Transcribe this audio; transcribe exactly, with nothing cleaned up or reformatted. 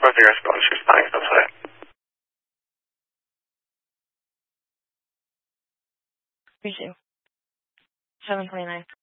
What's the rest going? She's fine. That's right. You too. seven twenty-nine.